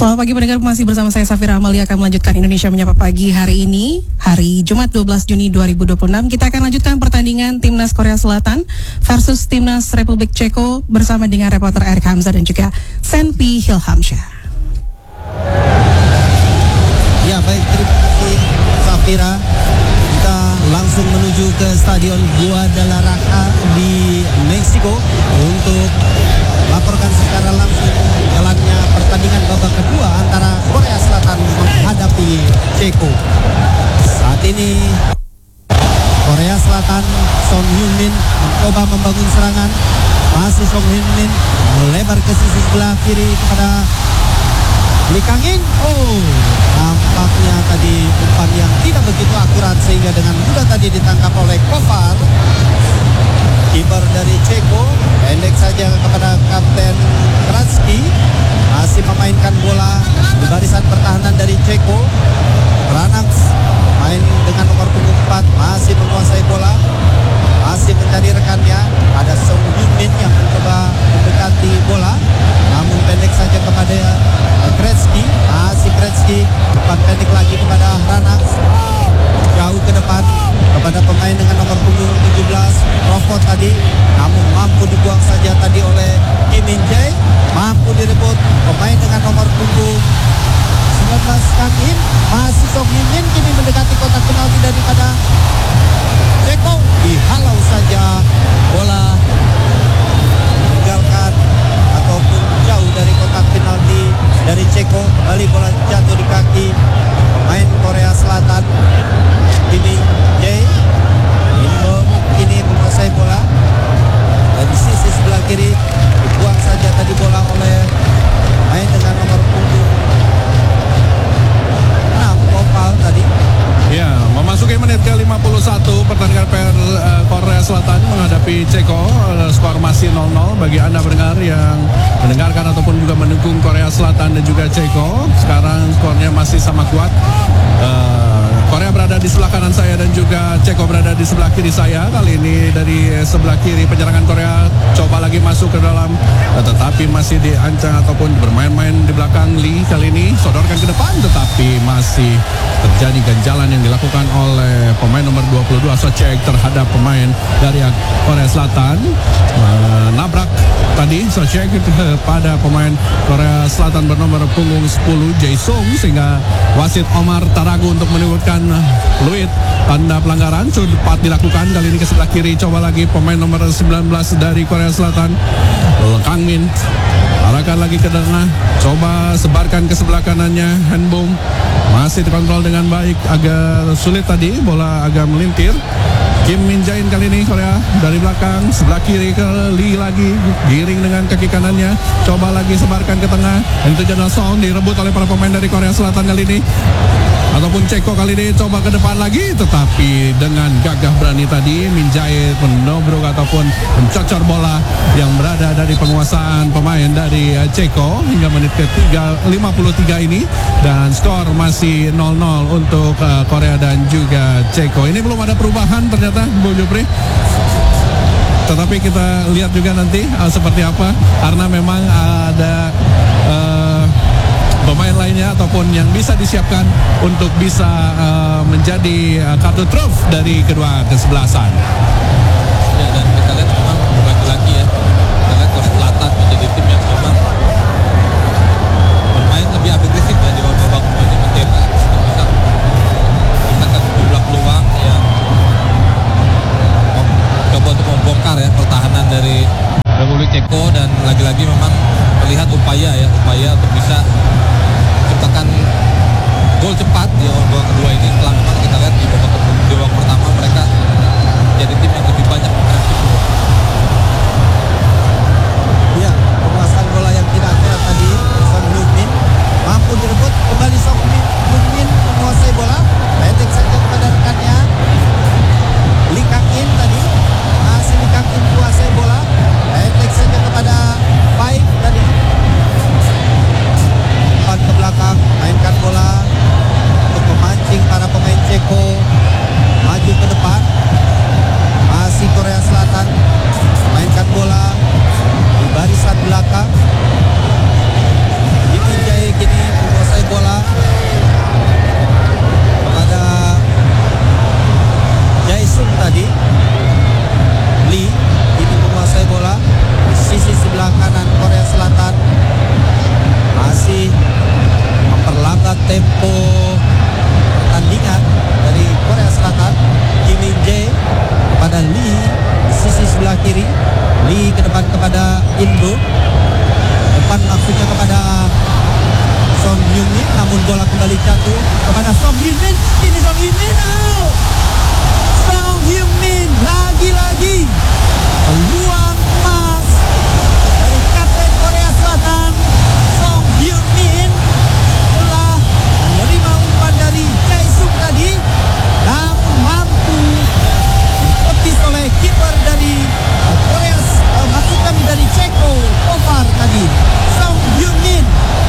Selamat pagi pendengar, masih bersama saya Safira Amalia akan melanjutkan Indonesia Menyapa Pagi hari ini, hari Jumat 12 Juni 2026. Kita akan lanjutkan pertandingan Timnas Korea Selatan versus Timnas Republik Ceko bersama dengan reporter Erik Hamzah dan juga Senpi Hilhamsyah. Ya baik, terima kasih Safira. Kita langsung menuju ke Stadion Guadalajara di Meksiko untuk laporkan secara langsung jalannya pertandingan babak kedua antara Korea Selatan menghadapi Ceko. Saat ini Korea Selatan, Son Heung-min mencoba membangun serangan. Masih Son Heung-min melebar ke sisi sebelah kiri kepada Lee Kang-in. Nampaknya tadi umpan yang tidak begitu akurat sehingga dengan mudah tadi ditangkap oleh Kovar. Kiper dari Ceko pendek saja kepada Kapten Kratski, masih memainkan bola di barisan pertahanan dari Ceko. Ranax main dengan nomor punggung 4, masih menguasai bola, masih mencari rekannya. Ada Son Heung-min yang mencoba mendekati bola, namun pendek saja kepada Kratski. Masih Kratski, umpan pendek lagi kepada Ranax, jauh ke depan kepada pemain dengan nomor punggung 17 Crawford tadi, namun mampu dibuang saja tadi oleh Kim Min-jae. Mampu direbut pemain dengan nomor punggung 19 Kang-in. Masih Son Heung-min kini mendekati kotak penalti daripada Ceko, dihalau saja bola meninggalkan ataupun jauh dari kotak penalti dari Ceko. Kembali bola jatuh di kaki pemain Korea Selatan. Ini Jae ini menguasai bola dari sisi sebelah kiri, dibuang saja tadi bola oleh main dengan nomor punggung 6 Kopal tadi. Ya, memasuki menit ke-51 pertandingan Korea Selatan menghadapi Ceko. Skor masih 0-0 bagi Anda pendengar yang mendengarkan ataupun juga mendukung Korea Selatan dan juga Ceko. Sekarang skornya masih sama kuat. Korea berada di sebelah kanan saya dan juga Ceko berada di sebelah kiri saya. Kali ini dari sebelah kiri penyerangan Korea coba lagi masuk ke dalam, tetapi masih diancang ataupun bermain-main di belakang. Lee kali ini sodorkan ke depan, tetapi masih terjadi ganjalan yang dilakukan oleh pemain nomor 22 Socek terhadap pemain dari Korea Selatan. Nabrak tadi Socek pada pemain Korea Selatan bernomor punggung 10 Jae-sung, sehingga wasit Omar tak ragu untuk menyebutkan fluid tanda pelanggaran. Cepat dilakukan kali ini ke sebelah kiri, coba lagi pemain nomor 19 dari Korea Selatan Kang-min arahkan lagi ke tengah, coba sebarkan ke sebelah kanannya. Hanbom masih dikontrol dengan baik, agak sulit tadi, bola agak melintir. Kim Min-jae kali ini Korea dari belakang sebelah kiri ke Lee lagi, giring dengan kaki kanannya, coba lagi sebarkan ke tengah. Itu Jadwal Song direbut oleh para pemain dari Korea Selatan kali ini, ataupun Ceko kali ini coba ke depan lagi, tetapi dengan gagah berani tadi Min-jae menobrok ataupun mencocor bola yang berada dari penguasaan pemain dari Ceko hingga menit ke-53 ini, dan skor masih 0-0 untuk Korea dan juga Ceko. Ini belum ada perubahan ternyata, Bu Jupri. Tetapi kita lihat juga nanti seperti apa, karena memang ada pemain lainnya ataupun yang bisa disiapkan untuk bisa menjadi kartu truf dari kedua kesebelasan. Ya, dan kita lihat memang lagi-lagi ya, kita lihat Korea Selatan menjadi tim yang memang bermain lebih agresif ya di babak ini, mencetak bisa menciptakan jumlah peluang yang coba untuk membongkar ya pertahanan dari Republik Ceko, dan lagi-lagi memang terlihat upaya untuk bisa menciptakan gol cepat di babak kedua ini, setelah memang kita lihat di babak pertama mereka jadi tim yang lebih banyak kreatif. Ya, penguasaan bola yang tidak akurat tadi Son Heung-min, mampu direbut kembali. Son Heung-min menguasai bola, pendek saja kepada rekannya Lee Kang-in tadi, masih Lee Kang-in menguasai bola, pendek saja kepada Baik tadi, umpan ke belakang, mainkan bola untuk memancing para pemain Ceko maju ke depan. Masih Korea Selatan kembali jatuh kepada Song Hyun-min. Ini Song Hyun-min out. Song Hyun-min lagi-lagi peluang emas dari kapten Korea Selatan. Song Hyun-min telah menerima umpan dari Jae Sung tadi, namun mampu ditepis oleh kiper dari Korea, maksud kami dari Ceko, Kovar tadi. Song Hyun-min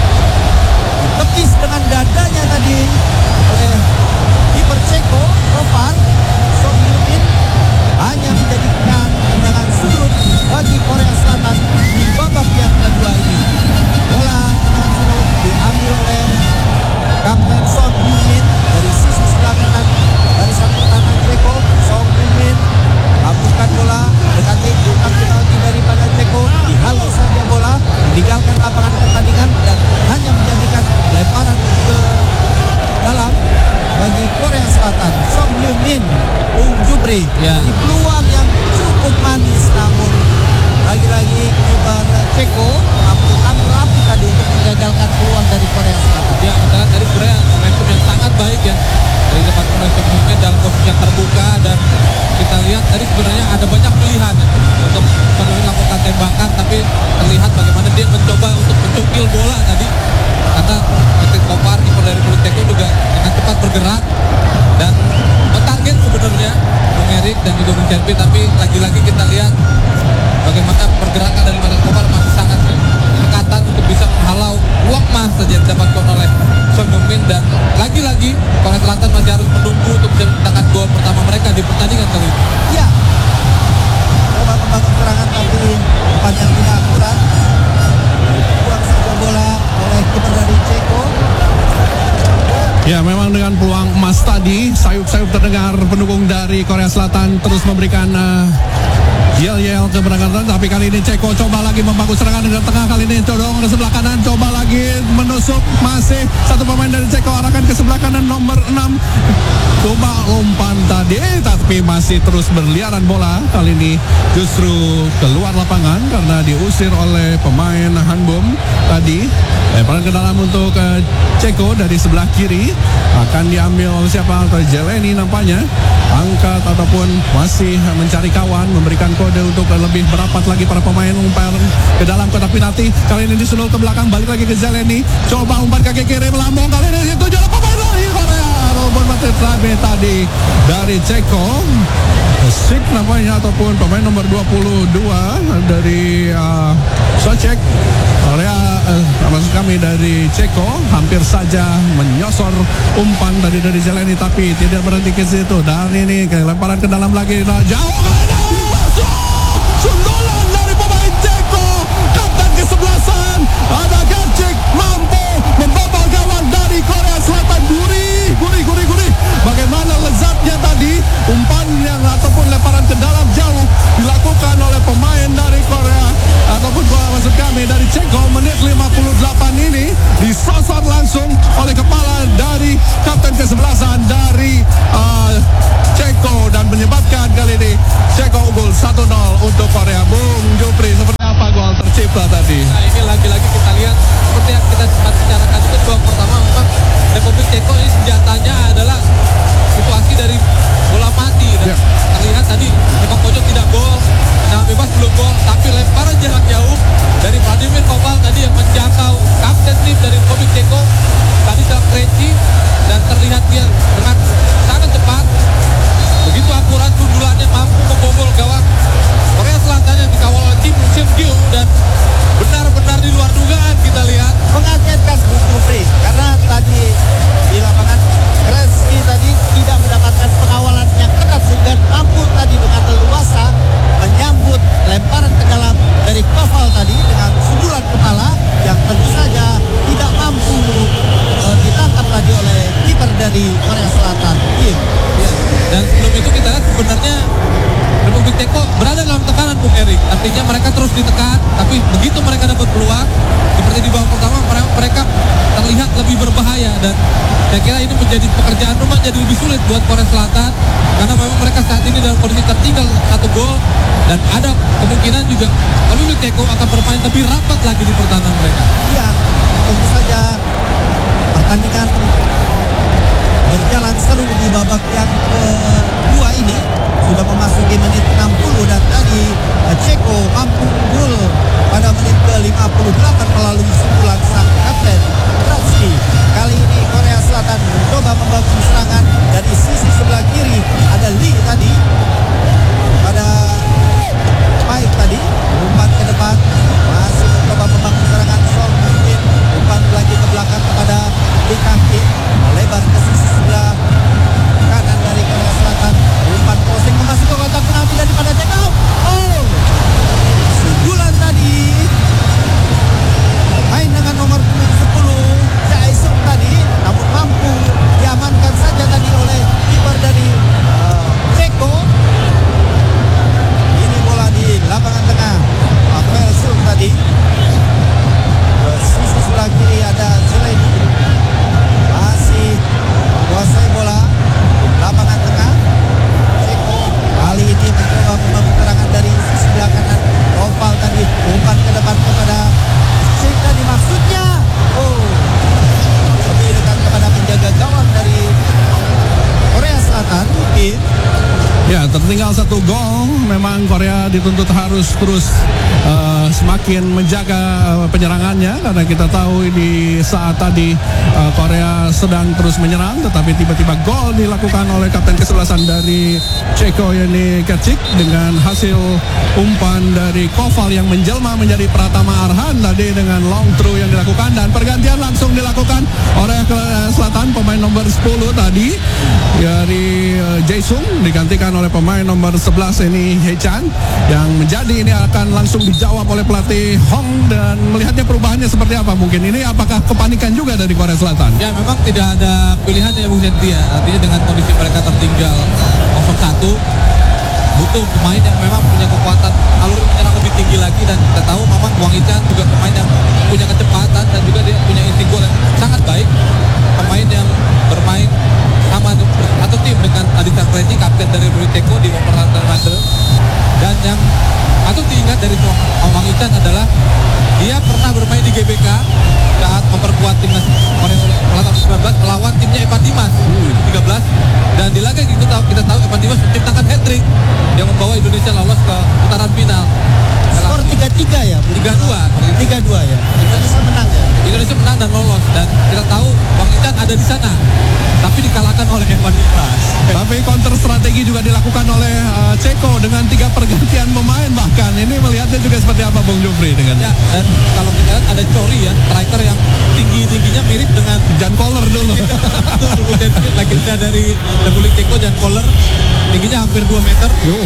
ditepis dengan dadanya tadi oleh kiper Ceko, Kovar. Song Hyun-min hanya menjadikan tendangan sudut bagi Korea Selatan di babak yang kedua ini. Bola tendangan sudut diambil oleh kapten Song Hyun-min dari sisi sebelah kanan barisan pertahanan Ceko. Song Hyun-min hapuskan bola dekati kotak penalti daripada Ceko, dihalau saja bola, meninggalkan lapangan pertandingan dan hanya menjadikan lemparan ke dalam bagi Korea Selatan. Song Hyun-min, Bung Jupri, Ya. di peluang yang cukup manis, namun lagi-lagi kiper Ceko mampu tampil rapi tadi untuk menggagalkan peluang dari Korea Selatan. Ya, kita lihat dari sebenarnya momentum yang sangat baik ya dari tempat momentum mungkin dalam posisi yang terbuka, dan kita lihat tadi sebenarnya ada banyak pilihan ya, untuk melakukan tembakan, tapi terlihat bagaimana dia mencoba untuk mencungkil bola tadi, karena Patrick Kovar kiper dari Republik Ceko juga dengan cepat bergerak dan mentarget sebenarnya Bung Erik dan juga Bung Cherpi, tapi lagi-lagi kita lihat bagaimana pergerakan dari Patrick Kovar masih sangat dekatan untuk bisa menghalau peluang emas saja yang didapatkan oleh Song Hyun-min, dan lagi-lagi Korea Selatan masih harus menunggu untuk bisa menciptakan gol pertama mereka di pertandingan kali ini. Ya, coba membangun serangan tapi umpan yang tidak akurat. Buang saja bola oleh kiper dari Ceko. Ya, memang dengan peluang emas tadi, sayup-sayup terdengar pendukung dari Korea Selatan terus memberikan yel-yel ke berangkatan, tapi kali ini Ceko coba lagi membangun serangan dari tengah, kali ini dorong ke sebelah kanan, coba lagi menusuk, masih satu pemain dari Ceko arahkan ke sebelah kanan nomor 6, coba umpan tadi tapi masih terus berliaran bola, kali ini justru keluar lapangan karena diusir oleh pemain Hanbom tadi. Lemparan ke dalam untuk Ceko dari sebelah kiri, akan diambil oleh siapa? Jeleni nampaknya angkat ataupun masih mencari kawan, memberikan kode untuk lebih merapat lagi para pemain, umpan ke dalam kotak penalti, kali ini disunul ke belakang, balik lagi ke Jeleni, coba umpan kaki kiri melambung, kali ini itu jalan pemain lagi Korea, robot mati tadi dari Ceko, Sik namanya ataupun pemain nomor 22 dari Socek Korea, maksud kami dari Ceko, hampir saja menyosor umpan dari Jeleni tapi tidak berhenti ke situ, dan ini lemparan ke dalam lagi, nah, jauh sundulan dari pemain Ceko, kapten kesebelasan ada Gercik mampu membobol gawang dari Korea Selatan. Gurih. Bagaimana lezatnya tadi umpan yang ataupun lemparan ke dalam jauh dilakukan oleh pemain dari Korea ataupun maksud kami dari Ceko, menit 58 ini disosor langsung oleh kepala dari kapten kesebelasan dari Ceko dan menyebabkan kali ini Ceko unggul 1-0 untuk Korea. Bung Jupri, seperti apa gol tercipta tadi? Nah, ini lagi-lagi kita lihat seperti yang kita sempat bicarakan itu, babak pertama memang Republik Ceko ini senjatanya adalah situasi dari bola mati, dan terlihat tadi tembak pojok tidak gol, tendangan bebas belum gol, tapi lemparan jarak jauh dari Vladimir Koval tadi yang menjangkau kapten tim dari Republik Ceko tadi dalam kreci, dan terlihat dia dengan sangat cepat, begitu akurat sundulannya, mampu membobol gawang Korea Selatan yang dikawal oleh tim Sim Gyu, dan benar-benar di luar dugaan kita lihat. Mengagetkan Bung Jupri karena tadi di lapangan Kreski tadi tidak mendapatkan pengawalan yang ketat sehingga mampu tadi dengan leluasa menyambut lemparan ke dalam dari Koval tadi dengan sundulan kepala yang tentu saja tidak mampu ditangkap tadi oleh kiper dari Korea Selatan. Iya. Dan sebelum itu kita lihat sebenarnya Republik Ceko berada dalam tekanan Bung Erik, artinya mereka terus ditekan, tapi begitu mereka dapat peluang seperti di babak pertama mereka terlihat lebih berbahaya, dan saya kira ini menjadi pekerjaan rumah jadi lebih sulit buat Korea Selatan karena memang mereka saat ini dalam kondisi tertinggal 1 gol, dan ada kemungkinan juga Republik Ceko akan bermain lebih rapat lagi di pertahanan mereka. Iya, tentu saja pertandingan tertinggal 1 gol. Memang Korea dituntut harus terus semakin menjaga penyerangannya, karena kita tahu di saat tadi Korea sedang terus menyerang, tetapi tiba-tiba gol dilakukan oleh kapten kesebelasan dari Ceko yakni Kecik dengan hasil umpan dari Koval yang menjelma menjadi Pratama Arhan tadi dengan long throw yang dilakukan, dan pergantian langsung dilakukan oleh Korea Selatan. Pemain nomor 10 tadi dari Jaesung digantikan oleh pemain nomor 11 ini Hechan, yang menjadi ini akan langsung dijawab oleh pelatih Hong. Dan melihatnya perubahannya seperti apa mungkin ini, apakah kepanikan juga dari Korea Selatan? Ya, memang tidak ada pilihan ya Bung Senti ya. Artinya dengan kondisi mereka tertinggal 0-1, butuh pemain yang memang punya kekuatan alur menyerang lebih tinggi lagi. Dan kita tahu memang Wang Hichan juga pemain yang punya kecepatan dan juga dia punya insting gol yang sangat baik. Pemain yang bermain sama satu tim dengan Aditya Krejci, kapten dari Republik Ceko di Wolverhampton. Dan yang patut diingat dari Wang Hichan adalah dia pernah bermain di GBK saat memperkuat timnas Korea Selatan 19 melawan timnya Evan Dimas 13, dan di laga itu kita tahu Evan Dimas menciptakan hat-trick yang membawa Indonesia lolos ke putaran final. Skor 3-3 ya? 3-2 ya. Indonesia menang ya? Indonesia menang dan lolos, dan kita tahu Wang Hichan ada di sana, tapi dikalahkan oleh Evan Dimas. Tapi counter strategi juga dilakukan oleh Ceko dengan 3 pergantian pemain bahkan. Ini melihatnya juga seperti apa Bung Jufri dengan Ya, dan kalau kita lihat ada Chori ya, striker yang tingginya mirip dengan Jan Koller dulu. legenda dari Republik Ceko. Jan Koller tingginya hampir 2 meter.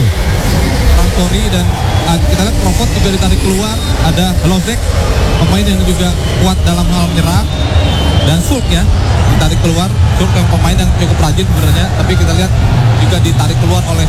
Orang Chori, dan kita lihat Crawford juga ditarik keluar. Ada Lozek, pemain yang juga kuat dalam hal menyerang, dan Sulk ya ditarik keluar. Sulk yang pemain yang cukup rajin sebenarnya, tapi kita lihat juga ditarik keluar oleh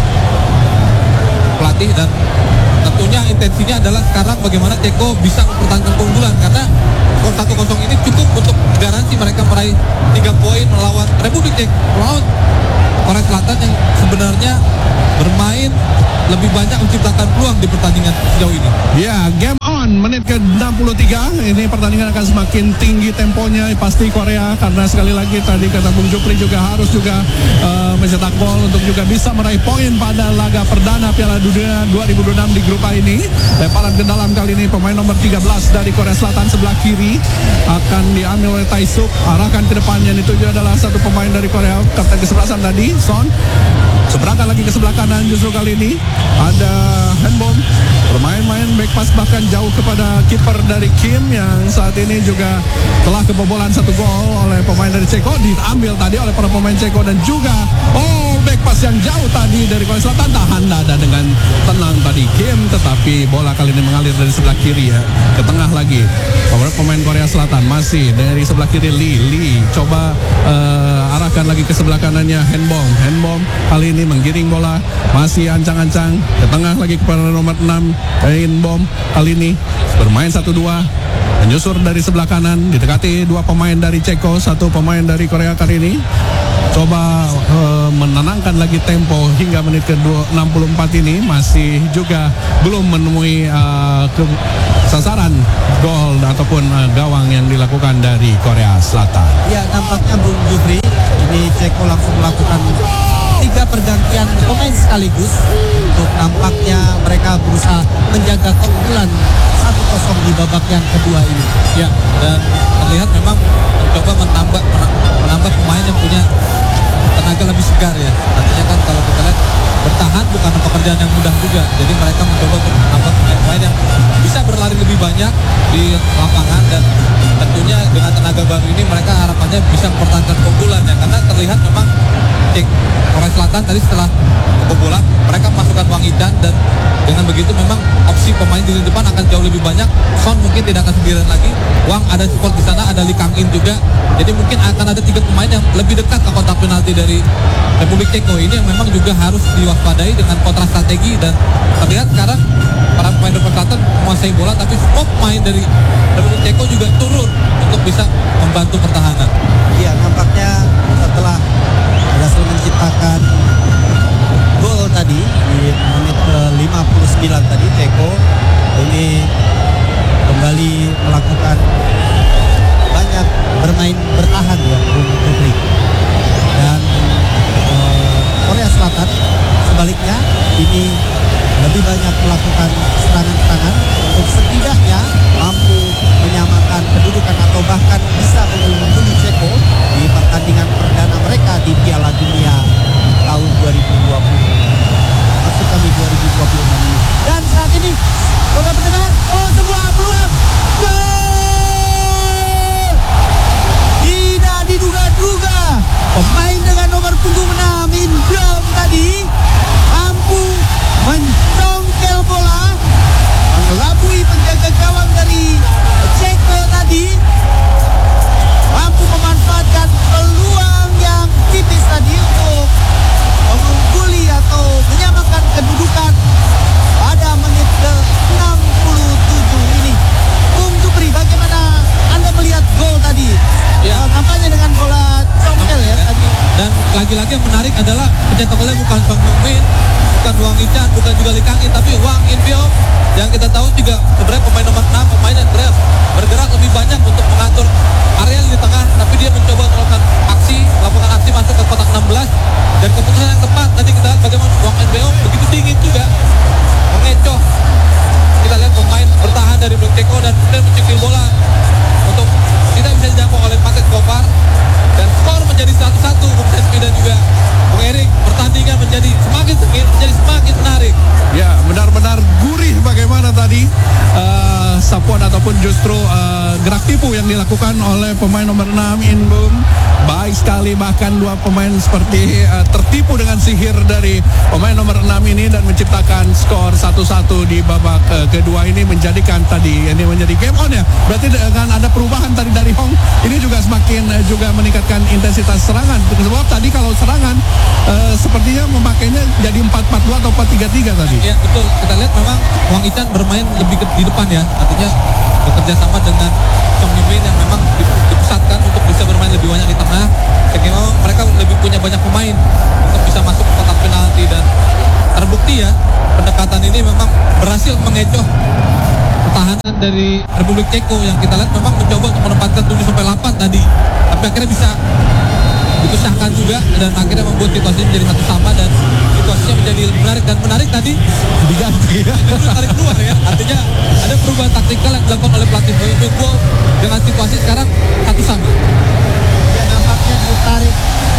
pelatih. Dan tentunya intensinya adalah sekarang bagaimana Ceko bisa mempertahankan keunggulan, karena skor 1-0 ini cukup untuk garansi mereka meraih 3 poin melawan Republik Ceko, melawan Korea Selatan yang sebenarnya bermain lebih banyak menciptakan peluang di pertandingan sejauh ini. Ya, game on menit ke-63. Ini pertandingan akan semakin tinggi temponya pasti Korea, karena sekali lagi tadi kata Bung Jupri juga harus juga mencetak gol untuk juga bisa meraih poin pada laga perdana Piala Dunia 2026 di grup A ini. Lemparan ke dalam kali ini pemain nomor 13 dari Korea Selatan sebelah kiri akan diambil oleh Taisuk, arahkan ke depannya. Itu juga adalah satu pemain dari Korea, kapten kesebelasan tadi Son. Seberangkat lagi ke sebelah kanan justru kali ini ada Hanbom bermain-main back pass bahkan jauh kepada kiper dari Kim yang saat ini juga telah kebobolan 1 gol oleh pemain dari Ceko, diambil tadi oleh para pemain Ceko. Dan juga back pass yang jauh tadi dari Korea Selatan, tahan dada dengan tenang tadi Kim, tetapi bola kali ini mengalir dari sebelah kiri ya ke tengah lagi. Pemain Korea Selatan masih dari sebelah kiri Lee coba arahkan lagi ke sebelah kanannya Hanbom kali ini menggiring bola, masih ancang-ancang ke tengah lagi kepada nomor 6 Hanbom, kali ini bermain 1-2 menyusur dari sebelah kanan, didekati 2 pemain dari Ceko, 1 pemain dari Korea kali ini coba menenangkan lagi tempo hingga menit ke-64 ini, masih juga belum menemui sasaran gol ataupun gawang yang dilakukan dari Korea Selatan. Ya, nampaknya Bung Jufri ini Ceko langsung melakukan 3 pergantian pemain sekaligus untuk nampaknya mereka berusaha menjaga keunggulan 1-0 di babak yang kedua ini. Ya, dan terlihat memang mencoba menambah pemain yang punya tenaga lebih segar ya. Artinya kan kalau kita lihat bertahan bukan pekerjaan yang mudah juga. Jadi mereka mencoba untuk menambah pemain yang bisa berlari lebih banyak di lapangan, dan tentunya dengan tenaga baru ini mereka harapannya bisa mempertahankan keunggulan ya. Karena terlihat memang Korea Selatan tadi setelah kebobolan mereka memasukkan Wang Hichan, dan dengan begitu memang opsi pemain di depan akan jauh lebih banyak. Son mungkin tidak akan sendirian lagi, Wang ada support di sana, ada Lee Kang In juga. Jadi mungkin akan ada 3 pemain yang lebih dekat ke kotak penalti dari Republik Ceko ini, yang memang juga harus diwaspadai dengan kontra strategi. Dan terlihat sekarang para pemain Republik Selatan menguasai bola, tapi semua pemain dari Republik Ceko juga turun untuk bisa membantu pertahanan. Iya, nampaknya setelah berhasil menciptakan gol tadi di menit ke-59 tadi, Ceko ini kembali melakukan banyak bermain bertahan ya Bung Jufri. Dan Korea Selatan sebaliknya lagi-lagi yang menarik adalah pencetak golnya bukan Song Hyun-min, bukan Wang Hee-chan, bukan juga Lee Kang-in, tapi Hwang In-beom yang kita tahu juga sebenarnya pemain nomor 6, pemain yang bergerak lebih banyak untuk mengatur area di tengah, tapi dia mencoba melakukan aksi masuk ke kotak 16, dan keputusan yang tepat tadi kita lihat bagaimana Wang In-beom begitu dingin juga mengecoh. Kita lihat pemain bertahan dari Blok Ceko dan kemudian mencekil bola untuk tidak bisa dijangkau oleh Patrick Gopar, dan skor menjadi 1-1. Bung Sespi dan juga Bung Erik, pertandingan menjadi semakin sengit, menjadi semakin menarik. Ya, benar-benar gurih bagaimana tadi sapuan ataupun justru gerak tipu yang dilakukan oleh pemain nomor 6 In-beom. Baik sekali, bahkan dua pemain seperti tertipu dengan sihir dari pemain nomor 6 ini dan menciptakan skor 1-1 di babak kedua ini, menjadikan tadi ini menjadi game on ya. Berarti dengan ada perubahan tadi dari Hong, ini juga semakin juga meningkatkan intensitas serangan. Sebab tadi kalau serangan sepertinya memakainya jadi 4-4-2 atau 4-3-3 tadi. Ya betul, kita lihat memang Wang Hee-chan bermain lebih di depan ya, artinya bekerja sama dengan Song Hyun-min yang memang dipusatkan untuk bisa bermain lebih banyak di tengah, sehingga memang mereka lebih punya banyak pemain untuk bisa masuk ke kotak penalti, dan terbukti ya pendekatan ini memang berhasil mengecoh pertahanan dari Republik Ceko yang kita lihat memang mencoba untuk menempatkan 7-8 tadi, tapi akhirnya bisa dipecahkan juga dan akhirnya membuat situasi menjadi 1-1 dan situasinya menjadi lebih menarik, dan menarik tadi Diganti ya. tarik keluar ya, artinya ada perubahan taktikal yang dilakukan oleh pelatih Boyko dengan situasi sekarang 1-1. Ya, nampaknya ditarik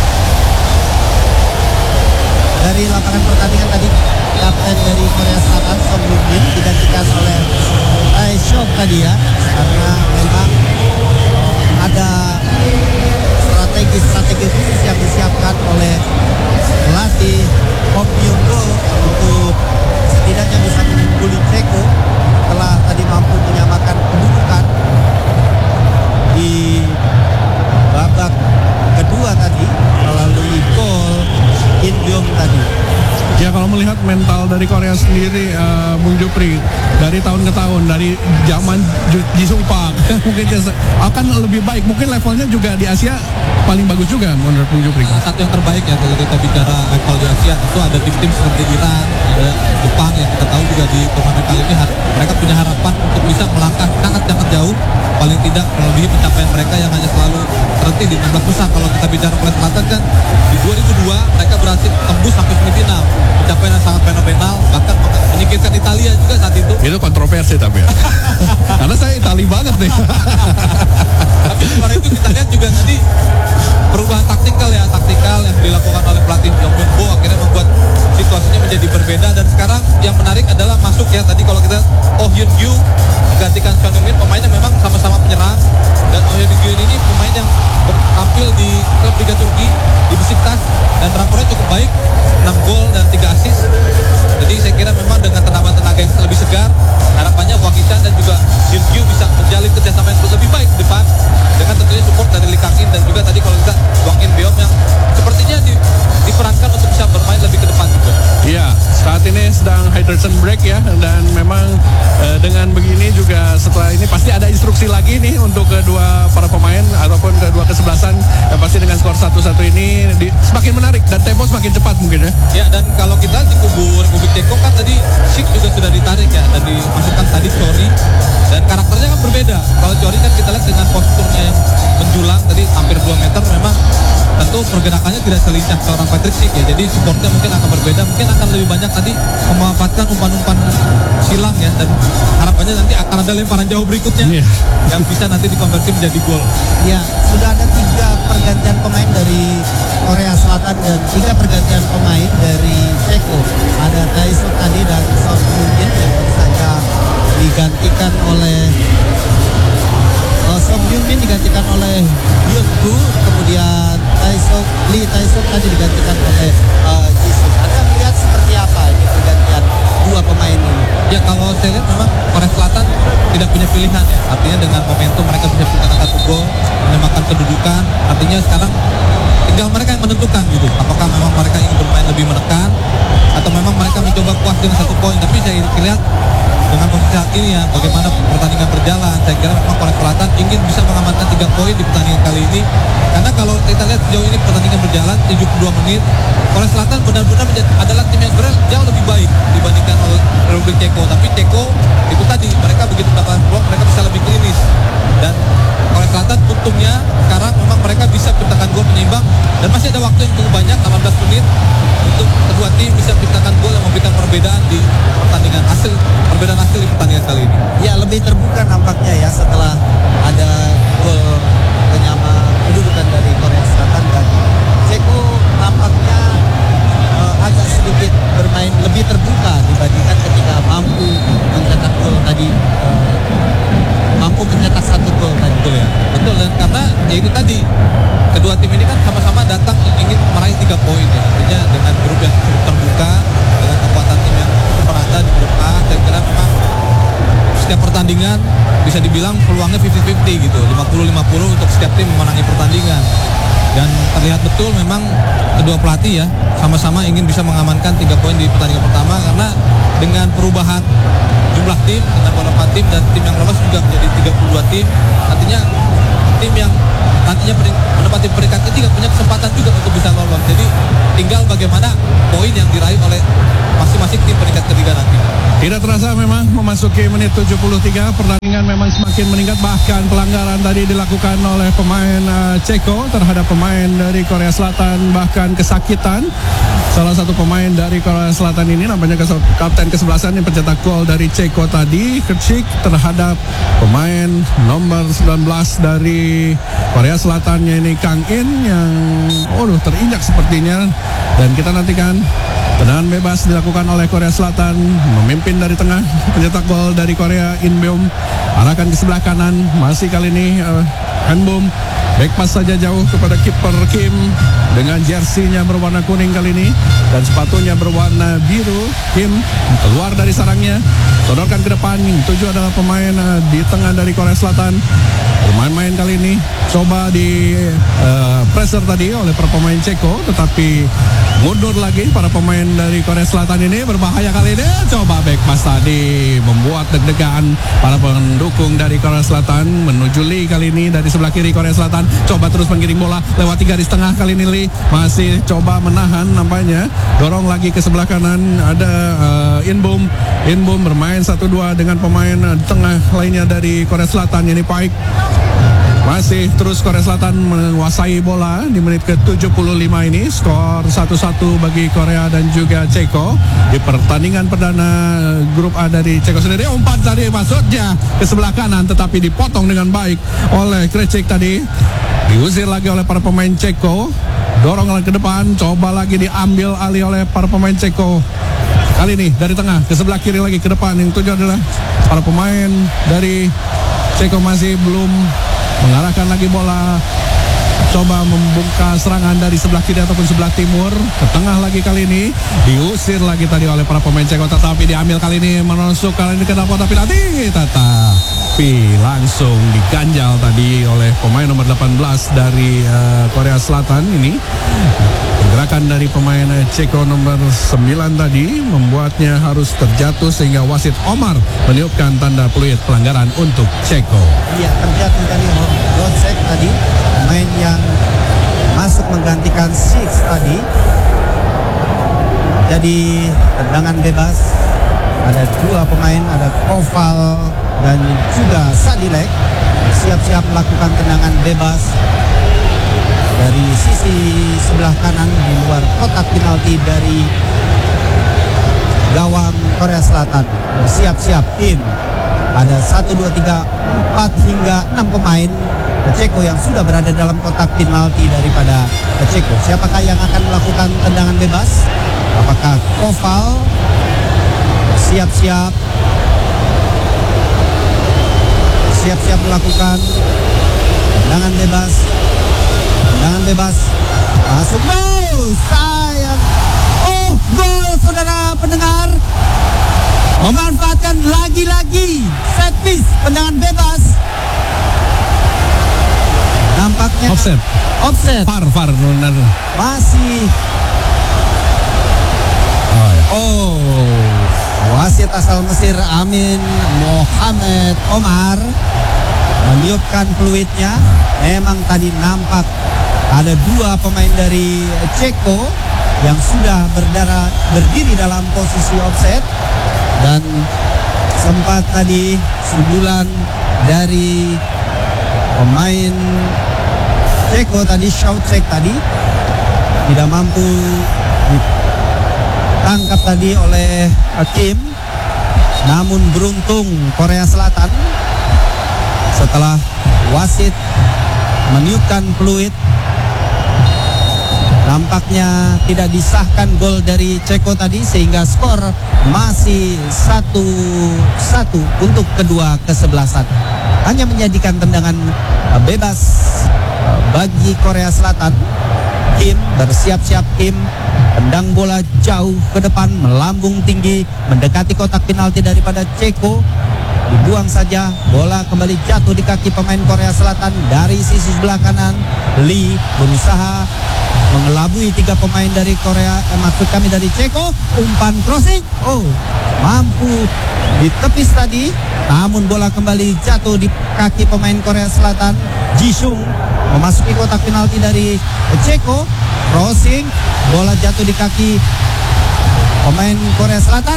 dari lapangan pertandingan tadi kapten dari Korea Selatan Song Hyun-min digantikan oleh Tae-seok tadi ya, karena memang ada strategi khusus yang disiapkan oleh pelatih Kom Myung-go untuk setidaknya bisa mengungguli Ceko setelah tadi mampu menyamakan kedudukan di babak kedua tadi melalui gol In-beom tadi. Ya, kalau melihat mental dari Korea sendiri, Bung Jupri, dari tahun ke tahun, dari zaman Jisung Park mungkin akan lebih baik. Mungkin levelnya juga di Asia paling bagus juga menurut Bung Jupri. Satu yang terbaik ya kalau kita bicara level di Asia, itu ada tim-tim seperti Iran, ada Jepang yang kita tahu juga di turnamen kali ini mereka punya harapan untuk bisa melangkah sangat-sangat jauh, paling tidak melebihi pencapaian mereka yang hanya selalu terhenti di 16 besar. Kalau kita bicara Korea Selatan kan di 2002 mereka berhasil tembus sampai semifinal, pencapaian yang sangat fenomenal, bahkan menyingkirkan Italia juga saat itu. Itu kontroversi tapi ya. Karena saya Itali banget nih. Tapi luar itu kita lihat juga tadi perubahan taktikal yang dilakukan oleh pelatih Yong Myung-bo akhirnya membuat situasinya menjadi berbeda, dan sekarang yang menarik adalah masuk ya tadi kalau kita Oh Hyun-gyu menggantikan Song Hyun-min, pemain yang memang sama-sama penyerang, dan Oh Hyun-gyu ini pemain yang tampil di klub Liga Turki di Besiktas dan rapornya cukup baik, 6 gol dan 3 assist. Jadi saya kira memang dengan tenaga yang lebih segar, harapannya Wang Hee-chan dan juga Hyun-gyu bisa menjalin kerjasama yang lebih baik di depan dengan tentunya support dari Lee Kang-in dan juga tadi kalau kita Wang In-beom yang sepertinya diperankan untuk bisa bermain lebih ke depan juga. Iya, saat ini sedang hydration break ya, dan memang dengan begini juga setelah ini pasti ada instruksi lagi nih untuk kedua para pemain ataupun kedua kesebelasan, yang pasti dengan skor 1-1 ini semakin menarik dan tempo semakin cepat mungkin ya. Ya, dan kalau kita di kubu Republik Ceko kan tadi Sik juga sudah ditarik ya, dan dimasukkan tadi Chori, dan karakternya kan berbeda. Kalau Chori kan kita lihat dengan posturnya yang menjulang tadi hampir 2 meter, memang tentu pergerakannya tidak selincah seorang Patrick Sik ya, jadi supportnya mungkin akan berbeda, mungkin akan lebih banyak tadi memanfaatkan umpan-umpan silang ya, dan harapannya nanti akan ada lemparan jauh berikutnya yang bisa nanti dikonversi menjadi gol. Ya, sudah ada 3 pergantian pemain dari Korea Selatan dan 3 pergantian pemain dari Ceko. Ada Tae-seok tadi dan Song Hyun-min yang baru saja digantikan oleh Song Hyun-min digantikan oleh Hyun-gu, kemudian Lee Tae-seok tadi digantikan oleh Jisung. Anda melihat seperti apa ini pergantian 2 pemain ini? Ya, kalau saya lihat memang Korea Selatan tidak punya pilihan ya, artinya dengan momentum mereka bisa menciptakan 1 gol, menyamakan kedudukan, artinya sekarang tinggal mereka yang menentukan gitu, apakah memang mereka ingin bermain lebih menekan atau memang mereka mencoba puas dengan 1 poin. Tapi saya lihat dengan posisi saat ini ya, bagaimana pertandingan berjalan, saya kira memang Korea Selatan ingin bisa mengamankan 3 poin di pertandingan kali ini. Karena kalau kita lihat sejauh ini pertandingan berjalan 72 menit, Korea Selatan benar-benar adalah tim yang jauh lebih baik dibandingkan Republik Ceko. Tapi Ceko itu tadi, mereka begitu mendapatkan blok, mereka bisa lebih klinis. Dan Korea Selatan untungnya sekarang memang mereka bisa menciptakan gol penyeimbang dan masih ada waktu yang cukup banyak, 18 menit untuk kedua tim bisa menciptakan gol yang memberikan perbedaan di pertandingan perbedaan hasil di pertandingan kali ini. Ya, lebih terbuka nampaknya ya setelah ada gol penyama kedudukan dari Korea Selatan, dan Ceko nampaknya agak sedikit bermain lebih terbuka dibandingkan ketika mampu mencetak gol tadi, mampu mencetak 1 gol tadi. Betul ya, betul. Dan karena ya itu tadi, kedua tim ini kan sama-sama datang ingin meraih 3 poin ya. Artinya dengan grup yang cukup terbuka, dengan kekuatan tim yang merata di grup A, saya kira memang setiap pertandingan bisa dibilang peluangnya 50-50 gitu, 50-50 untuk setiap tim memenangi pertandingan. Dan terlihat betul memang kedua pelatih ya sama-sama ingin bisa mengamankan 3 poin di pertandingan pertama, karena dengan perubahan jumlah tim, dengan beberapa tim dan tim yang lolos juga menjadi 32 tim, artinya tim yang nantinya menempati peringkat ketiga punya kesempatan juga untuk bisa lolos. Jadi tinggal bagaimana poin yang diraih oleh masing-masing tim peringkat ketiga nanti. Tidak terasa memang memasuki menit 73, pertandingan memang semakin meningkat, bahkan pelanggaran tadi dilakukan oleh pemain Ceko terhadap pemain dari Korea Selatan, bahkan kesakitan. Salah satu pemain dari Korea Selatan ini nampaknya kapten kesebelasan yang pencetak gol dari Ceko tadi, Kercik, terhadap pemain nomor 19 dari Korea Selatannya ini Kang In yang terinjak sepertinya. Dan kita nantikan tendangan bebas dilakukan oleh Korea Selatan, memimpin dari tengah, pencetak gol dari Korea In Beom, arahkan ke sebelah kanan, masih kali ini Han Bom, back pass saja jauh kepada kiper Kim dengan jersinya berwarna kuning kali ini dan sepatunya berwarna biru. Kim keluar dari sarangnya, sodorkan ke depan, tujuh adalah pemain di tengah dari Korea Selatan. Bermain-main kali ini coba di pressure tadi oleh para pemain Ceko, tetapi mundur lagi para pemain dari Korea Selatan ini. Berbahaya kali ini, coba back pass tadi membuat deg-degan para pendukung dari Korea Selatan. Menuju Lee kali ini dari sebelah kiri Korea Selatan, coba terus menggiring bola lewati garis tengah kali ini. Lee masih coba menahan, nampaknya dorong lagi ke sebelah kanan. Ada In Bom bermain 1-2 dengan pemain tengah lainnya dari Korea Selatan, ini Paik. Masih terus Korea Selatan menguasai bola di menit ke-75 ini. Skor 1-1 bagi Korea dan juga Ceko di pertandingan perdana grup A dari Ceko sendiri. Umpan tadi maksudnya ke sebelah kanan, tetapi dipotong dengan baik oleh Krecik tadi. Diusir lagi oleh para pemain Ceko. Dorong lagi ke depan, coba lagi diambil alih oleh para pemain Ceko. Kali ini dari tengah ke sebelah kiri lagi ke depan. Yang tujuh adalah para pemain dari Ceko masih belum mengarahkan lagi bola, coba membuka serangan dari sebelah kiri ataupun sebelah timur. Ke tengah lagi kali ini, diusir lagi tadi oleh para pemain Ceko, tetapi diambil kali ini, menusuk kali ini ke dalam kotak penalti, tetapi langsung diganjal tadi oleh pemain nomor 18 dari Korea Selatan ini. Pergerakan dari pemain Ceko nomor 9 tadi membuatnya harus terjatuh, sehingga wasit Omar meniupkan tanda peluit pelanggaran untuk Ceko. Iya, terjatuh tadi Ronsek tadi, pemain yang masuk menggantikan Six tadi. Jadi tendangan bebas, ada dua pemain, ada Koval dan juga Sadilek siap-siap melakukan tendangan bebas dari sisi sebelah kanan di luar kotak penalti dari gawang Korea Selatan. Siap-siap tim, ada 1, 2, 3, 4 hingga 6 pemain Ceko yang sudah berada dalam kotak penalti daripada Ceko. Siapakah yang akan melakukan tendangan bebas? Apakah Koval? Siap-siap melakukan tendangan bebas. Tendangan bebas masuk gol, sayang. Oh, gol, saudara pendengar. Memanfaatkan lagi-lagi set piece, tendangan bebas. Nampaknya offset. Far benar. Masih. wasit asal Mesir Amin Mohamed Omar meniupkan peluitnya. Memang tadi nampak ada dua pemain dari Ceko yang sudah berdiri dalam posisi offset, dan sempat tadi sundulan dari pemain Ceko tadi, Shaucek tadi tidak mampu ditangkap tadi oleh Kim. Namun beruntung Korea Selatan setelah wasit meniupkan peluit, nampaknya tidak disahkan gol dari Ceko tadi, sehingga skor masih 1-1 untuk kedua kesebelasan. Hanya menjadikan tendangan bebas bagi Korea Selatan. Kim bersiap-siap, Kim tendang bola jauh ke depan, melambung tinggi, mendekati kotak penalti daripada Ceko. Dibuang saja, bola kembali jatuh di kaki pemain Korea Selatan dari sisi sebelah kanan. Lee berusaha mengelabui tiga pemain dari Korea, maksud kami dari Ceko. Umpan crossing, mampu ditepis tadi, namun bola kembali jatuh di kaki pemain Korea Selatan. Jisung memasuki kotak penalti dari Ceko. Crossing, bola jatuh di kaki pemain Korea Selatan.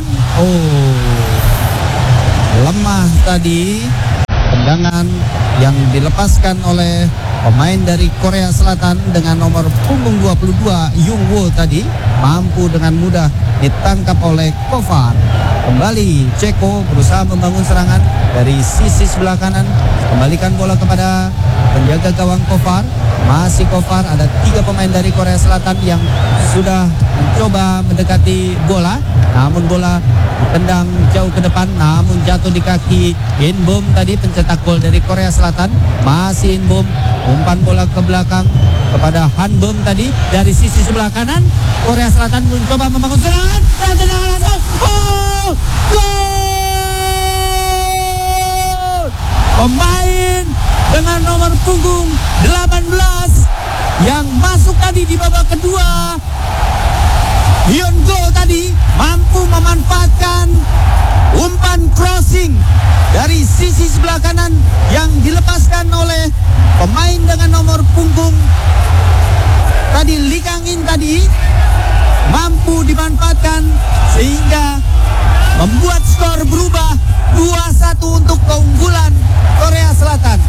Lemah tadi tendangan yang dilepaskan oleh pemain dari Korea Selatan dengan nomor punggung 22 Jung Woo tadi, mampu dengan mudah ditangkap oleh Kovar. Kembali Ceko berusaha membangun serangan dari sisi sebelah kanan, kembalikan bola kepada penjaga gawang Kovar. Masih Kovar, ada tiga pemain dari Korea Selatan yang sudah mencoba mendekati bola, namun bola ditendang jauh ke depan, namun jatuh di kaki Inbom tadi, pencetak gol dari Korea Selatan. Masih Inbom, umpan bola ke belakang kepada Hanbom tadi dari sisi sebelah kanan. Korea Selatan mencoba membangun serangan dan tendangan langsung. Gol! Pemain dengan nomor punggung 18 yang masuk tadi di babak kedua, Hyun Go tadi mampu memanfaatkan umpan crossing dari sisi sebelah kanan yang dilepaskan oleh pemain dengan nomor punggung tadi, Lee Kang-in tadi, mampu dimanfaatkan sehingga membuat skor berubah 2-1 untuk keunggulan Korea Selatan.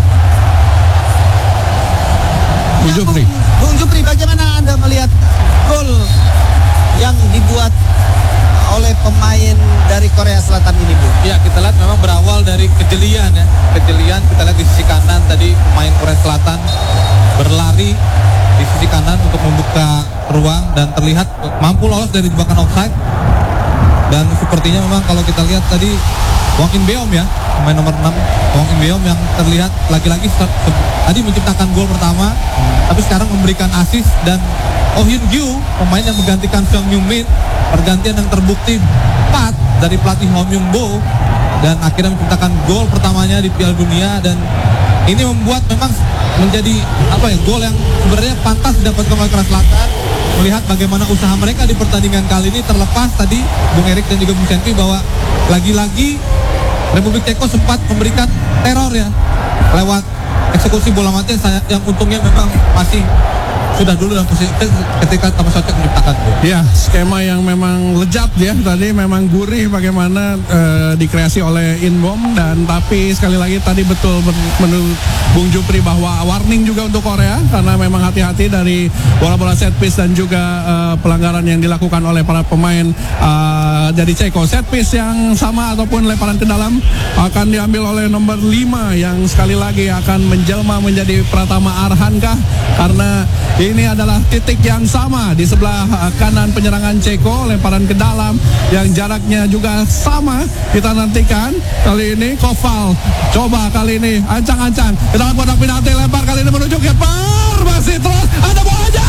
Bung Jupri, bagaimana Anda melihat gol yang dibuat oleh pemain dari Korea Selatan ini, Bu? Ya, kita lihat memang berawal dari kejelian ya. Kejelian kita lihat di sisi kanan tadi, pemain Korea Selatan berlari di sisi kanan untuk membuka ruang dan terlihat mampu lolos dari jebakan offside. Dan sepertinya memang kalau kita lihat tadi Wang In Beom ya, pemain nomor 6 Wang In Beom yang terlihat lagi-lagi tadi menciptakan gol pertama, tapi sekarang memberikan assist. Dan Oh Hyun Gyu, pemain yang menggantikan Sung Myung Min, pergantian yang terbukti tepat dari pelatih Hong Myung Bo, dan akhirnya menciptakan gol pertamanya di Piala Dunia. Dan ini membuat memang menjadi gol yang sebenarnya pantas didapatkan oleh Korea Selatan. Melihat bagaimana usaha mereka di pertandingan kali ini, terlepas tadi Bung Erik dan juga Bung Senpi bahwa lagi-lagi Republik Ceko sempat memberikan teror ya lewat eksekusi bola mati yang untungnya memang masih sudah dulu dalam posisi ketika Thomas Shaucek menciptakan gol. Ya, skema yang memang lejat ya tadi, memang gurih bagaimana dikreasi oleh Inbom. Dan tapi sekali lagi tadi betul menurut Bung Jupri bahwa warning juga untuk Korea, karena memang hati-hati dari bola-bola set piece dan juga pelanggaran yang dilakukan oleh para pemain dari Ceko. Set piece yang sama ataupun lemparan ke dalam akan diambil oleh nomor 5 yang sekali lagi akan menjelma menjadi Pratama Arhankah, karena ini adalah titik yang sama di sebelah kanan penyerangan Ceko. Lemparan ke dalam yang jaraknya juga sama. Kita nantikan kali ini Koval coba kali ini ancang-ancang ke dalam kotak penalti, lempar kali ini menuju kiper, masih terus ada bolanya.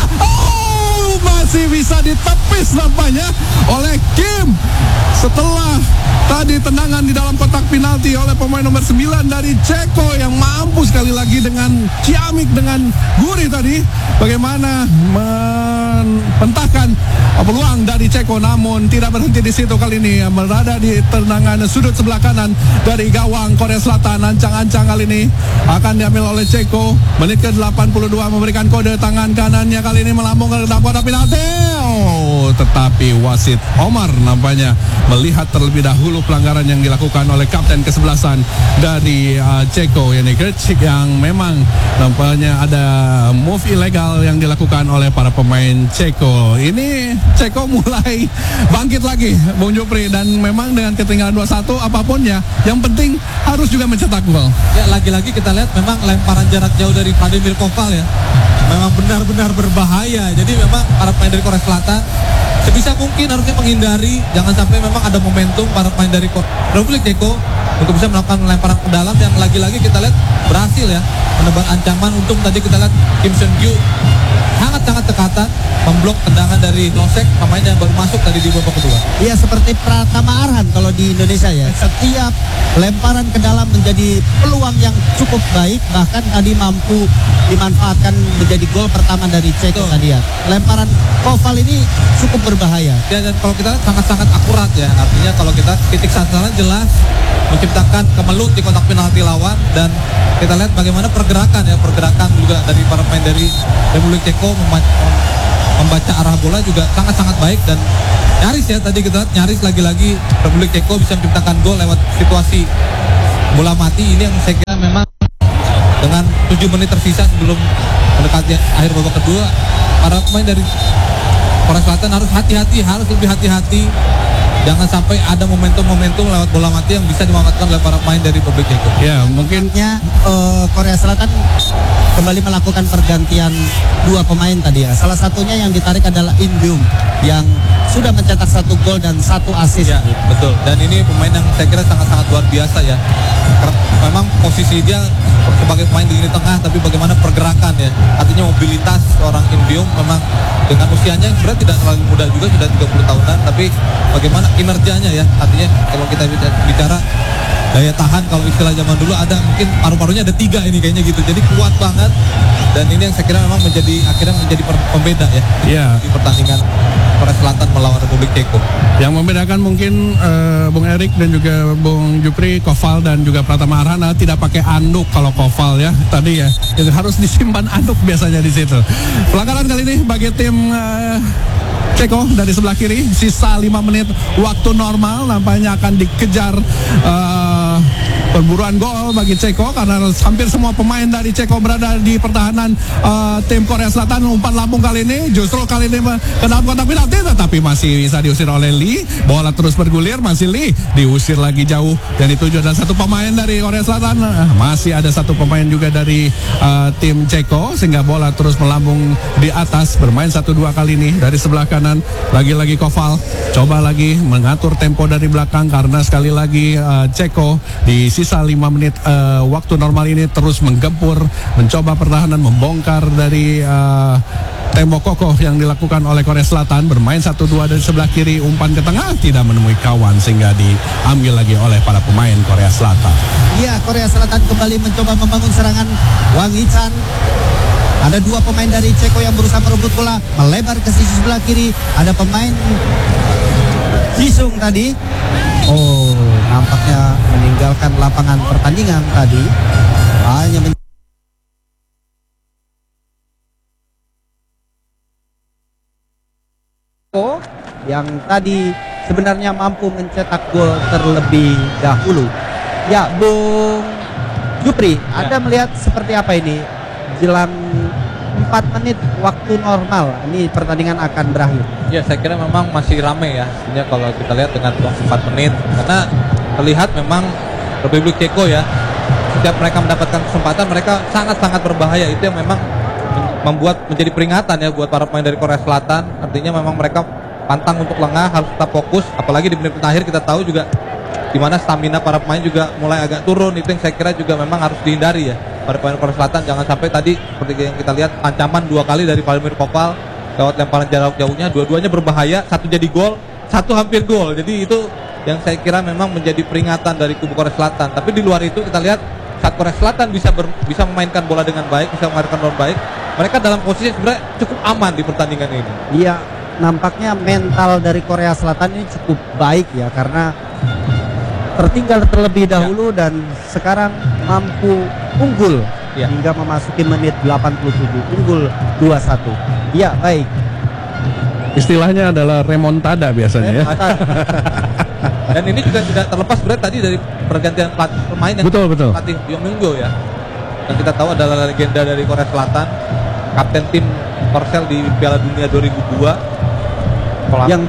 Masih bisa ditepis nampaknya oleh Kim setelah tadi tendangan di dalam kotak penalti oleh pemain nomor 9 dari Ceko yang mampu sekali lagi dengan ciamik, dengan gurih tadi bagaimana membentahkan peluang dari Ceko, namun tidak berhenti di situ. Kali ini berada di tendangan sudut sebelah kanan dari gawang Korea Selatan. Ancang-ancang kali ini akan diambil oleh Ceko. Menit ke-82 memberikan kode tangan kanannya, kali ini melambung ke dalam kotak penalti. Tetapi wasit Omar nampaknya melihat terlebih dahulu pelanggaran yang dilakukan oleh kapten kesebelasan dari Ceko, yakni Krejcik, yang memang nampaknya ada move ilegal yang dilakukan oleh para pemain Ceko. Ini Ceko mulai bangkit lagi, Bung Jupri, dan memang dengan ketinggalan 2-1 apapun ya, yang penting harus juga mencetak gol. Ya, lagi-lagi kita lihat memang lemparan jarak jauh dari Vladimir Koval ya, memang benar-benar berbahaya. Jadi memang para pemain dari Korea Selatan sebisa mungkin harusnya menghindari, jangan sampai memang ada momentum para pemain dari Republik Ceko untuk bisa melakukan lemparan ke dalam, yang lagi-lagi kita lihat berhasil ya menebar ancaman. Untung tadi kita lihat Kim Seon Gyu sangat-sangat tekatan memblok tendangan dari Losek, pemain yang baru masuk tadi di babak kedua. Iya, seperti Pratama Arhan kalau di Indonesia ya. Setiap lemparan ke dalam menjadi peluang yang cukup baik, bahkan tadi mampu dimanfaatkan menjadi gol pertama dari Ceko tadi ya. Lemparan Koval ini cukup berbahaya. Ya, dan kalau kita lihat sangat-sangat akurat ya. Artinya kalau kita titik sasaran jelas, menciptakan kemelut di kotak penalti lawan, dan kita lihat bagaimana pergerakan juga dari para pemain dari Republik Ceko membaca arah bola juga sangat-sangat baik, dan nyaris ya tadi kita lihat nyaris lagi-lagi Republik Ceko bisa menciptakan gol lewat situasi bola mati ini, yang saya kira memang dengan 7 menit tersisa sebelum mendekati akhir babak kedua, para pemain dari Korea Selatan harus lebih hati-hati. Jangan sampai ada momentum-momentum lewat bola mati yang bisa dimanfaatkan oleh para pemain dari Republik Ceko. Ya, mungkinnya Korea Selatan kembali melakukan pergantian 2 pemain tadi ya. Salah satunya yang ditarik adalah In Byung yang sudah mencetak 1 gol dan 1 assist. Ya, betul. Dan ini pemain yang saya kira sangat-sangat luar biasa ya. Memang posisi dia sebagai pemain di lini tengah, tapi bagaimana pergerakan ya. Artinya mobilitas orang In Byung memang dengan usianya yang sebenarnya tidak terlalu muda juga, sudah 30 tahunan, tapi bagaimana kinerjanya ya. Artinya kalau kita bicara daya tahan, kalau istilah zaman dulu ada mungkin paru-parunya ada 3 ini kayaknya gitu. Jadi kuat banget, dan ini yang saya kira memang akhirnya menjadi pembeda ya di pertandingan Korea Selatan melawan Republik Ceko. Yang membedakan mungkin Bung Erik dan juga Bung Jupri, Koval dan juga Pratama Arhan tidak pakai anduk. Kalau Koval ya tadi ya itu harus disimpan anduk biasanya di situ. Pelanggaran kali ini bagi tim Ceko dari sebelah kiri, sisa 5 menit waktu normal, nampaknya akan dikejar perburuan gol bagi Ceko karena hampir semua pemain dari Ceko berada di pertahanan tim Korea Selatan. Umpan lambung kali ini justru kali ini ke dalam kotak penalti, tetapi masih bisa diusir oleh Lee. Bola terus bergulir, masih Lee diusir lagi jauh, dan dituju ada 1 pemain dari Korea Selatan. Masih ada 1 pemain juga dari tim Ceko, sehingga bola terus melambung di atas. Bermain 1-2 kali ini dari sebelah kanan, lagi-lagi Koval coba lagi mengatur tempo dari belakang, karena sekali lagi Ceko di sisa 5 menit waktu normal ini terus menggempur, mencoba pertahanan, membongkar dari tembok kokoh yang dilakukan oleh Korea Selatan. Bermain 1-2 dari sebelah kiri, umpan ke tengah tidak menemui kawan, sehingga diambil lagi oleh para pemain Korea Selatan. Iya, Korea Selatan kembali mencoba membangun serangan. Wang Hee-chan, ada 2 pemain dari Ceko yang berusaha merebut bola, melebar ke sisi sebelah kiri. Ada pemain Jisung tadi, nampaknya meninggalkan lapangan pertandingan tadi. Hanya yang tadi sebenarnya mampu mencetak gol terlebih dahulu. Ya, Bung Jupri, Anda melihat seperti apa ini jelang 4 menit waktu normal ini pertandingan akan berakhir? Ya, saya kira memang masih ramai ya. Sebenarnya kalau kita lihat dengan waktu 4 menit, karena terlihat memang Republik Ceko ya, setiap mereka mendapatkan kesempatan mereka sangat-sangat berbahaya. Itu yang memang membuat menjadi peringatan ya buat para pemain dari Korea Selatan. Artinya memang mereka pantang untuk lengah, harus tetap fokus. Apalagi di menit akhir kita tahu juga di mana stamina para pemain juga mulai agak turun. Itu yang saya kira juga memang harus dihindari ya para pemain Korea Selatan. Jangan sampai tadi seperti yang kita lihat ancaman 2 kali dari Vladimir Koval lewat lemparan jarak jauhnya, dua-duanya berbahaya, 1 jadi gol, 1 hampir gol. Jadi itu yang saya kira memang menjadi peringatan dari kubu Korea Selatan. Tapi di luar itu kita lihat saat Korea Selatan bisa memainkan bola dengan baik, bisa memainkan bola baik, mereka dalam posisi sebenarnya cukup aman di pertandingan ini. Iya, nampaknya mental dari Korea Selatan ini cukup baik ya, karena tertinggal terlebih dahulu dan sekarang mampu unggul hingga memasuki menit 87, unggul 2-1. Iya, baik. Istilahnya adalah remontada biasanya ya. Dan ini juga tidak terlepas sebenarnya tadi dari pergantian pemain yang Betul. pelatih Byung Myung-jo ya. Yang kita tahu adalah legenda dari Korea Selatan, kapten tim Korsel di Piala Dunia 2002. Yang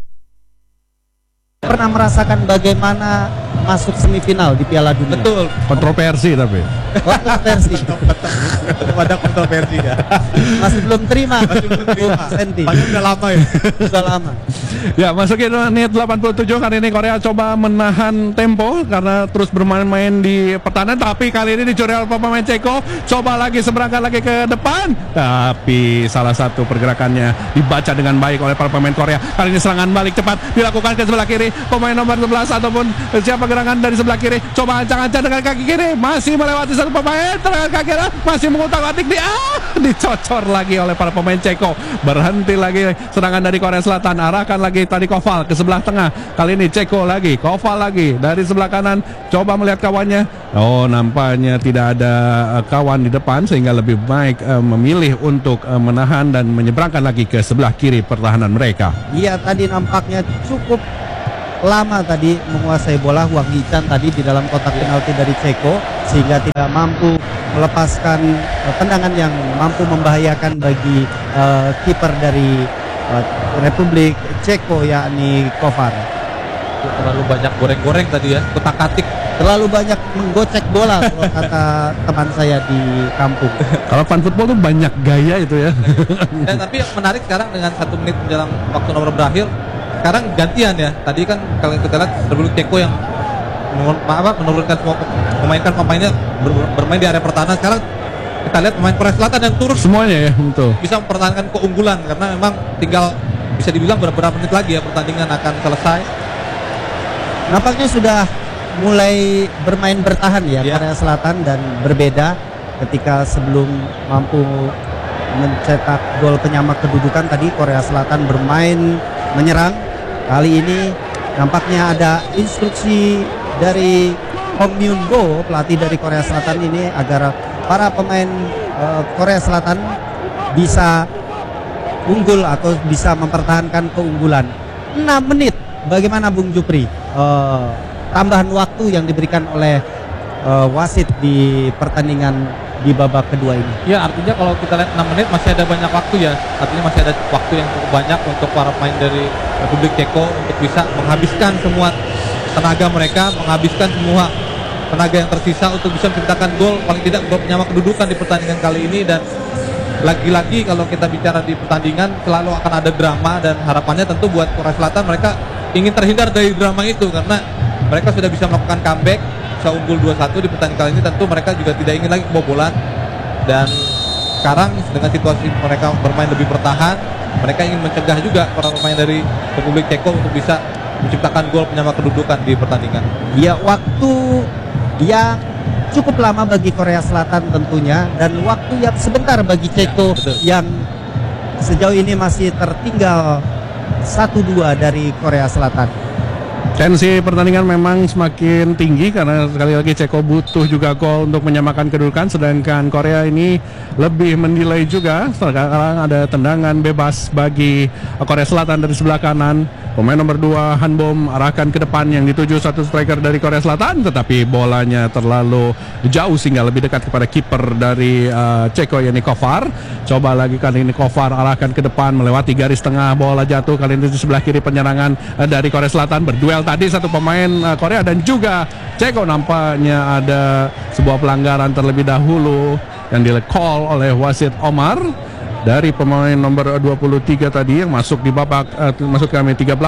pernah merasakan bagaimana masuk semifinal di Piala Dunia. Betul. Kontroversi tapi. Kontroversi. Ada kontroversi ya. Masih belum terima. Senti. Udah lama ya. Sudah lama. Ya, masukin menit 87 kali ini Korea coba menahan tempo karena terus bermain-main di pertahanan, tapi kali ini dicuri oleh pemain Ceko. Coba lagi seberangkat lagi ke depan, tapi salah satu pergerakannya dibaca dengan baik oleh para pemain Korea. Kali ini serangan balik cepat dilakukan ke sebelah kiri pemain nomor 11 ataupun siapa gerangan dari sebelah kiri. Coba ancang-ancang dengan kaki kiri, masih melewati satu pemain, dengan kaki kanan masih mengutak-atik dicocor lagi oleh para pemain Ceko. Berhenti lagi serangan dari Korea Selatan, arahkan lagi tadi Koval ke sebelah tengah. Kali ini Ceko lagi, Koval lagi dari sebelah kanan, coba melihat kawannya. Oh, nampaknya tidak ada kawan di depan sehingga lebih baik memilih untuk menahan dan menyeberangkan lagi ke sebelah kiri pertahanan mereka. Iya, tadi nampaknya cukup lama tadi menguasai bola Hwang Hee-chan tadi di dalam kotak penalti dari Ceko, sehingga tidak mampu melepaskan tendangan yang mampu membahayakan bagi kiper dari Republik Ceko, yakni Kovar. Terlalu banyak goreng-goreng tadi ya, kutak-katik. Terlalu banyak menggocek bola kalau kata teman saya di kampung. Kalau fan football tuh banyak gaya itu ya. Dan tapi yang menarik sekarang dengan 1 menit menjelang waktu nomor berakhir, sekarang gantian ya. Tadi kan kalau kita lihat Republik Ceko yang menurunkan semua memainkan pemainnya bermain di area pertahanan. Sekarang kita lihat pemain Korea Selatan yang turun Semuanya ya, betul. bisa mempertahankan keunggulan karena memang tinggal bisa dibilang beberapa menit lagi ya pertandingan akan selesai. Nampaknya sudah mulai bermain bertahan ya Korea Selatan, dan berbeda ketika sebelum mampu mencetak gol penyamak kedudukan tadi Korea Selatan bermain menyerang. Kali ini nampaknya ada instruksi dari Hong Myung-go, pelatih dari Korea Selatan ini, agar para pemain Korea Selatan bisa unggul atau bisa mempertahankan keunggulan. 6 menit. Bagaimana Bung Jupri tambahan waktu yang diberikan oleh wasit di pertandingan di babak kedua ini? Ya, artinya kalau kita lihat 6 menit masih ada banyak waktu ya. Artinya masih ada waktu yang cukup banyak untuk para pemain dari Republik Ceko untuk bisa menghabiskan semua tenaga mereka, menghabiskan semua tenaga yang tersisa untuk bisa menciptakan gol, paling tidak gol penyamak kedudukan di pertandingan kali ini. Dan lagi-lagi kalau kita bicara di pertandingan selalu akan ada drama, dan harapannya tentu buat Korea Selatan, mereka ingin terhindar dari drama itu karena mereka sudah bisa melakukan comeback, bisa unggul 2-1 di pertandingan kali ini. Tentu mereka juga tidak ingin lagi kebobolan, dan sekarang dengan situasi mereka bermain lebih bertahan, mereka ingin mencegah juga para pemain dari Republik Ceko untuk bisa menciptakan gol penyamak kedudukan di pertandingan. Ya, waktu yang cukup lama bagi Korea Selatan tentunya, dan waktu yang sebentar bagi Ceko yang sejauh ini masih tertinggal 1-2 dari Korea Selatan. Tensi pertandingan memang semakin tinggi karena sekali lagi Ceko butuh juga gol untuk menyamakan kedudukan, sedangkan Korea ini lebih mendelay juga. Sekarang ada tendangan bebas bagi Korea Selatan dari sebelah kanan. Pemain nomor 2 Hanbom arahkan ke depan yang dituju satu striker dari Korea Selatan, tetapi bolanya terlalu jauh sehingga lebih dekat kepada kiper dari Ceko, yakni Kovar. Coba lagi kali ini Kovar arahkan ke depan melewati garis tengah, bola jatuh kali ini di sebelah kiri penyerangan dari Korea Selatan. Berduel tadi satu pemain Korea dan juga Ceko, nampaknya ada sebuah pelanggaran terlebih dahulu yang di-call oleh wasit Omar dari pemain nomor 23 tadi yang masuk di babak masuk ke menit 13.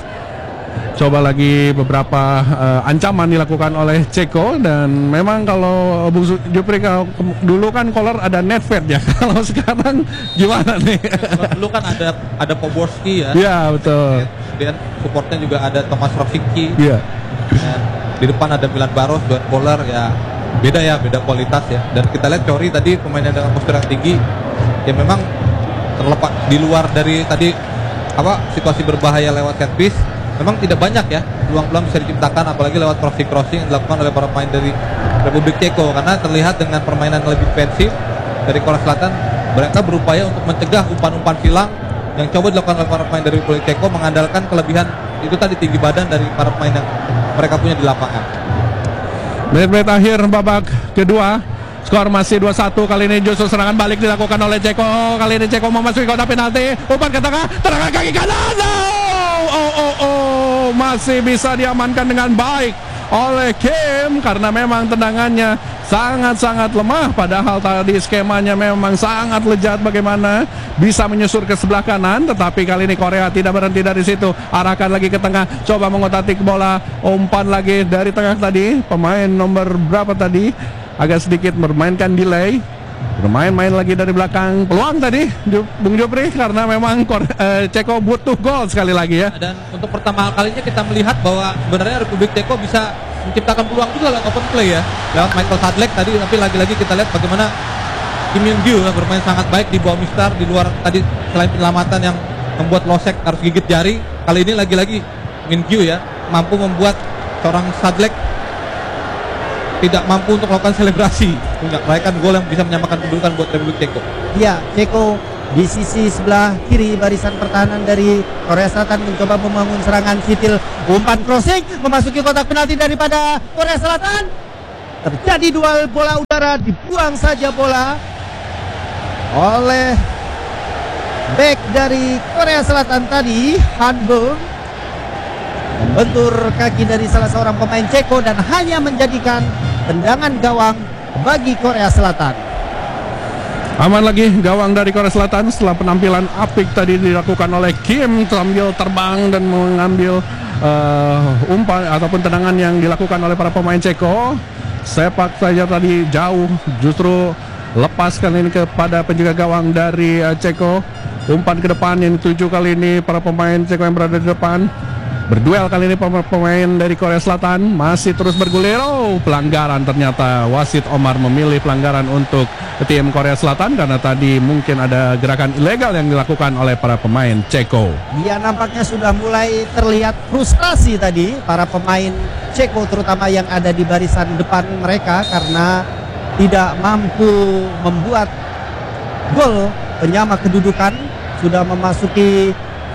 Coba lagi beberapa ancaman dilakukan oleh Ceko, dan memang kalau Bung Jupri dulu kan Kolar ada Nedved ya. Kalau sekarang gimana nih? Dulu kan ada Poborski ya. Iya, betul. Kemudian supportnya juga ada Thomas Rosicky. Iya. Dan di depan ada Milan Baros, Duan Kolar ya. Beda kualitas ya. Dan kita lihat Chori tadi pemainnya dengan postur yang tinggi, ya memang terlepas di luar dari tadi situasi berbahaya lewat set piece, memang tidak banyak ya peluang-peluang bisa diciptakan, apalagi lewat crossing yang dilakukan oleh para pemain dari Republik Ceko, karena terlihat dengan permainan lebih defensif dari Korea Selatan, mereka berupaya untuk mencegah umpan-umpan silang yang coba dilakukan oleh para pemain dari Republik Ceko, mengandalkan kelebihan itu tadi, tinggi badan dari para pemain yang mereka punya di lapangan. Menit-menit akhir babak kedua, skor masih 2-1. Kali ini justru serangan balik dilakukan oleh Ceko. Kali ini Ceko memasuki kotak penalti, umpan ke tengah, tendangan kaki kanan. Masih bisa diamankan dengan baik oleh Kim, karena memang tendangannya sangat-sangat lemah, padahal tadi skemanya memang sangat lejat bagaimana bisa menyusur ke sebelah kanan, tetapi kali ini Korea tidak berhenti dari situ, arahkan lagi ke tengah, coba mengotak-atik bola, umpan lagi dari tengah tadi, pemain nomor berapa tadi agak sedikit bermainkan delay, bermain-main lagi dari belakang, peluang tadi Bung Jopri, karena memang Ceko butuh gol sekali lagi ya. Dan untuk pertama kalinya kita melihat bahwa sebenarnya Republik Ceko bisa menciptakan peluang juga lewat open play ya, lewat Michael Sadlek tadi, tapi lagi-lagi kita lihat bagaimana Kim Young Gyu bermain sangat baik di bawah Mistar, di luar tadi selain penyelamatan yang membuat Losek harus gigit jari, kali ini lagi-lagi Min Gyu ya mampu membuat seorang Sadlek tidak mampu untuk melakukan selebrasi, meraihkan gol yang bisa menyamakan kedudukan buat Republik Ceko. Ya, Ceko di sisi sebelah kiri barisan pertahanan dari Korea Selatan mencoba membangun serangan sitil, umpan crossing memasuki kotak penalti daripada Korea Selatan. Terjadi duel bola udara, dibuang saja bola oleh back dari Korea Selatan tadi, Han Bum, membentur kaki dari salah seorang pemain Ceko dan hanya menjadikan tendangan gawang bagi Korea Selatan. Aman lagi gawang dari Korea Selatan setelah penampilan apik tadi dilakukan oleh Kim sambil terbang dan mengambil umpan ataupun tendangan yang dilakukan oleh para pemain Ceko. Sepak saja tadi jauh, justru lepas kali ini kepada penjaga gawang dari Ceko. Umpan ke depan yang dituju kali ini para pemain Ceko yang berada di depan. Berduel kali ini pemain dari Korea Selatan masih terus bergulir. Pelanggaran ternyata, wasit Omar memilih pelanggaran untuk tim Korea Selatan karena tadi mungkin ada gerakan ilegal yang dilakukan oleh para pemain Ceko. Ya, nampaknya sudah mulai terlihat frustrasi tadi para pemain Ceko, terutama yang ada di barisan depan mereka, karena tidak mampu membuat gol penyama kedudukan. Sudah memasuki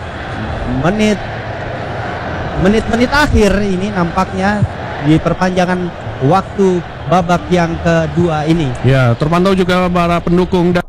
menit-menit akhir ini nampaknya di perpanjangan waktu babak yang kedua ini. Ya, terpantau juga para pendukung